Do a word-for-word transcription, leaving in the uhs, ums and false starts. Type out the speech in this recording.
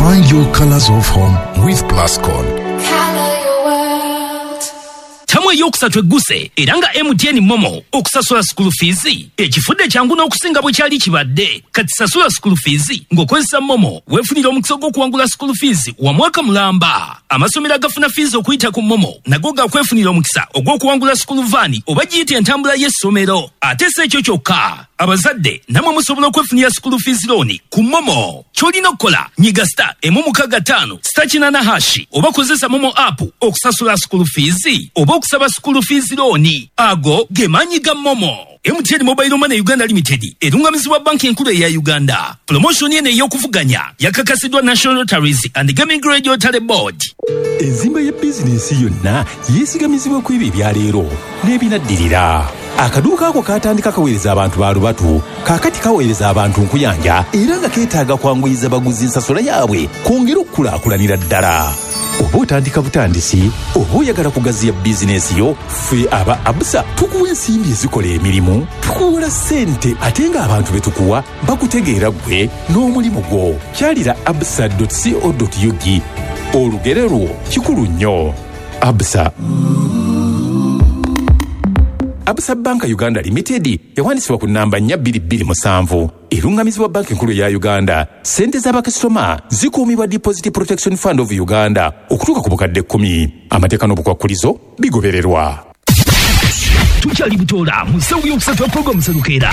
Find your colors of home with Plascon. Color your world. Tamwe yokusatu egguse era nga M T N Momo okusasula school fees ekifudde kyangu n'okusinga bwe kyali kibadde. Kati sasula school fees ng'okozesa Momo weefunira omukisa gw'okuwangula school fees wa mwaka mulamba. Amasomero agafuna fees okuyita ku Momo nago gakwefunira omukisa ogw'okuwangula school van oba giyite entambula y'essomero. Ate si ekyo kyokka, abazadde namwe musobola okwefunira school fees loan ku Momo. Ky'olina okukola nyiga star emu mukaga ttaano star kinana hashi oba kozesa Momo app okusasula school fees oba okusaba school fees loan. Ago ge maanyi ga Momo. M T N Mobile Money Uganda Limited erungamizibwa banki enkulu eya Uganda. Promotion yene ey'okuvuganya yakakasidwa National Lotteries and Gaming Regulatory Board. Enzimba ya bizinensi yonna yeesigamizibwa ku ebyo ebya leero n'ebinaddirira. Akaduuka ako katandika kaweereza abantu ba lubatu, kaakati kaweereza abantu nkuyanja era nga keetaaga kwanguyiza baguzi nsasula yaabwe kwongera okukulaakulanira ddala. Oba otandika butandisi, oba oyagala kugaziya bizinensi yo, ffe aba Absa tukuwa ensimbi ezikola emirimu, tukuwola ssente ate nga abantu be tukuwa bakutegeera ggwe n'omulimu gwo. Kyalira absa dot co dot u g. Olugero lwo kikulu nnyo. Absa. Absa Banka Uganda Limited yawandiisibwa ku nnamba nnya bbiri bbiri musanvu. Erungamizibwa banki enkulu ya Uganda. Ssente z'abakasitoma zikuumibwa Deposit Protection Fund of Uganda okutuuka ku bukadde kkumi. Amateeka n'obukwakkulizo bigobererwa. Tukyali butoola mu ssaawa yokusatu ya pulogulaamu Serukeera